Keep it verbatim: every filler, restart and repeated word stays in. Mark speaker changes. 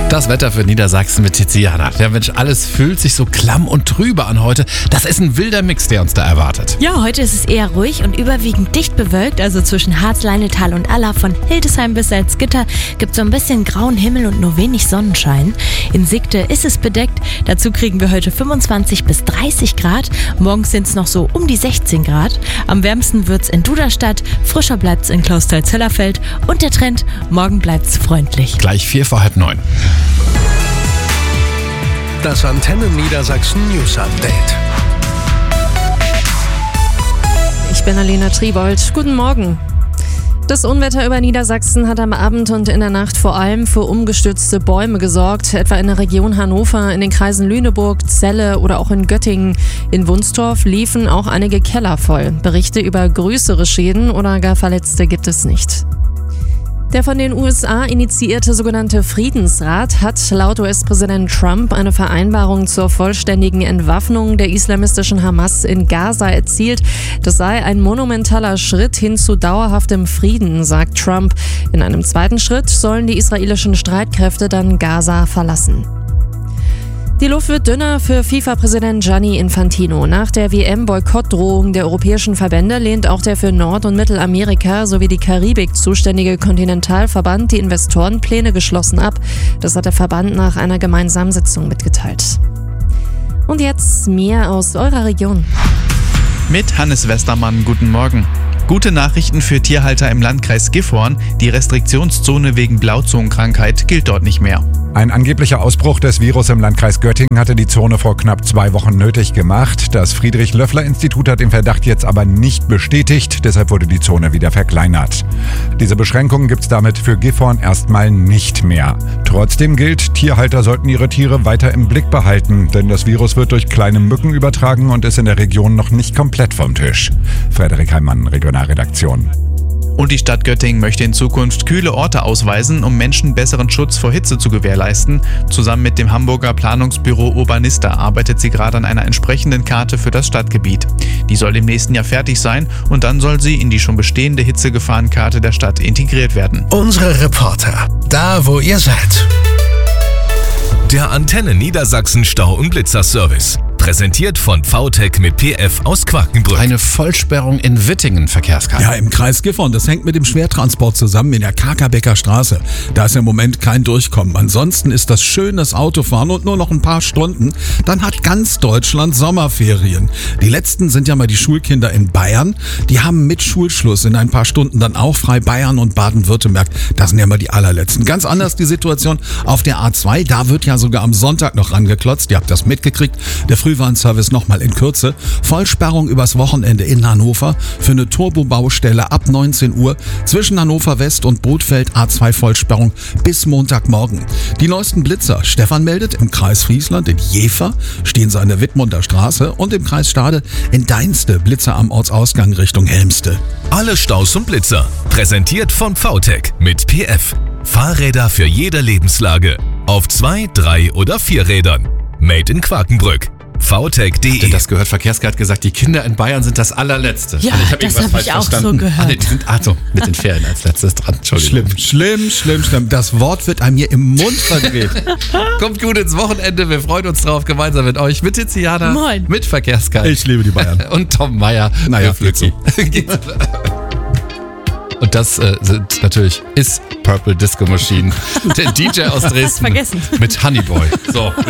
Speaker 1: Das Wetter für Niedersachsen mit Tiziana. Ja Mensch, alles fühlt sich so klamm und trübe an heute. Das ist ein wilder Mix, der uns da erwartet.
Speaker 2: Ja, heute ist es eher ruhig und überwiegend dicht bewölkt. Also zwischen Harz, Leinetal und Aller, von Hildesheim bis Salzgitter, gibt es so ein bisschen grauen Himmel und nur wenig Sonnenschein. In Sigte ist es bedeckt. Dazu kriegen wir heute fünfundzwanzig bis dreißig Grad. Morgens sind es noch so um die sechzehn Grad. Am wärmsten wird es in Duderstadt. Frischer bleibt es in Klausthal-Zellerfeld. Und der Trend, morgen bleibt es freundlich.
Speaker 1: Gleich vier vor halb neun.
Speaker 3: Das Antenne Niedersachsen News Update.
Speaker 4: Ich bin Alena Triebold. Guten Morgen. Das Unwetter über Niedersachsen hat am Abend und in der Nacht vor allem für umgestürzte Bäume gesorgt, etwa in der Region Hannover, in den Kreisen Lüneburg, Celle oder auch in Göttingen. In Wunstorf liefen auch einige Keller voll. Berichte über größere Schäden oder gar Verletzte gibt es nicht. Der von den U S A initiierte sogenannte Friedensrat hat laut U S-Präsident Trump eine Vereinbarung zur vollständigen Entwaffnung der islamistischen Hamas in Gaza erzielt. Das sei ein monumentaler Schritt hin zu dauerhaftem Frieden, sagt Trump. In einem zweiten Schritt sollen die israelischen Streitkräfte dann Gaza verlassen. Die Luft wird dünner für FIFA-Präsident Gianni Infantino. Nach der W M-Boykottdrohung der europäischen Verbände lehnt auch der für Nord- und Mittelamerika sowie die Karibik zuständige Kontinentalverband die Investorenpläne geschlossen ab. Das hat der Verband nach einer gemeinsamen Sitzung mitgeteilt. Und jetzt mehr aus eurer Region.
Speaker 5: Mit Hannes Westermann, guten Morgen. Gute Nachrichten für Tierhalter im Landkreis Gifhorn. Die Restriktionszone wegen Blauzungenkrankheit gilt dort nicht mehr.
Speaker 6: Ein angeblicher Ausbruch des Virus im Landkreis Göttingen hatte die Zone vor knapp zwei Wochen nötig gemacht. Das Friedrich-Löffler-Institut hat den Verdacht jetzt aber nicht bestätigt. Deshalb wurde die Zone wieder verkleinert. Diese Beschränkungen gibt es damit für Gifhorn erstmal nicht mehr. Trotzdem gilt, Tierhalter sollten ihre Tiere weiter im Blick behalten, denn das Virus wird durch kleine Mücken übertragen und ist in der Region noch nicht komplett vom Tisch. Frederik Heimann, Regionalredaktion.
Speaker 5: Und die Stadt Göttingen möchte in Zukunft kühle Orte ausweisen, um Menschen besseren Schutz vor Hitze zu gewährleisten. Zusammen mit dem Hamburger Planungsbüro Urbanista arbeitet sie gerade an einer entsprechenden Karte für das Stadtgebiet. Die soll im nächsten Jahr fertig sein und dann soll sie in die schon bestehende Hitzegefahrenkarte der Stadt integriert werden.
Speaker 3: Unsere Reporter, da wo ihr seid.
Speaker 7: Der Antenne Niedersachsen Stau- und Blitzer-Service. Präsentiert von V T E C mit P F aus Quakenbrück.
Speaker 1: Eine Vollsperrung in Wittingen, Verkehrskarte.
Speaker 8: Ja, im Kreis Gifhorn. Das hängt mit dem Schwertransport zusammen in der Kakerbecker Straße. Da ist im Moment kein Durchkommen. Ansonsten ist das schön, das Autofahren und nur noch ein paar Stunden. Dann hat ganz Deutschland Sommerferien. Die letzten sind ja mal die Schulkinder in Bayern. Die haben mit Schulschluss in ein paar Stunden dann auch frei. Bayern und Baden-Württemberg, das sind ja mal die allerletzten. Ganz anders die Situation auf der A zwei. Da wird ja sogar am Sonntag noch rangeklotzt. Ihr habt das mitgekriegt. Der Frühwarnservice nochmal in Kürze. Vollsperrung übers Wochenende in Hannover für eine Turbobaustelle ab neunzehn Uhr. Zwischen Hannover West und Bothfeld A zwei Vollsperrung bis Montagmorgen. Die neuesten Blitzer. Stefan meldet, im Kreis Friesland in Jever stehen sie an der Wittmunder Straße und im Kreis Stade in Deinste Blitzer am Ortsausgang Richtung Helmste.
Speaker 7: Alle Staus und Blitzer. Präsentiert von V T E C mit P F. Fahrräder für jede Lebenslage. Auf zwei, drei oder vier Rädern. Made in Quakenbrück. V T E C punkt de.
Speaker 1: Denn das gehört, Verkehrsgehrt hat gesagt, die Kinder in Bayern sind das allerletzte.
Speaker 2: Ja,
Speaker 1: also ich hab
Speaker 2: das
Speaker 1: irgendwas
Speaker 2: habe
Speaker 1: falsch
Speaker 2: ich auch
Speaker 1: verstanden.
Speaker 2: so gehört.
Speaker 1: Ah, nee, die sind, also mit den Ferien als letztes dran. Entschuldigung.
Speaker 8: Schlimm, schlimm, schlimm, schlimm. Das Wort wird einem hier im Mund verdreht.
Speaker 1: Kommt gut ins Wochenende. Wir freuen uns drauf, gemeinsam mit euch, mit Tiziana,
Speaker 2: Moin.
Speaker 1: mit Verkehrsgehalt.
Speaker 8: Ich liebe die Bayern.
Speaker 1: Und Tom Meyer.
Speaker 8: Naja, geht so.
Speaker 1: Und das äh, sind natürlich ist Purple Disco Machine, der D J aus Dresden
Speaker 2: vergessen.
Speaker 1: mit Honeyboy. So.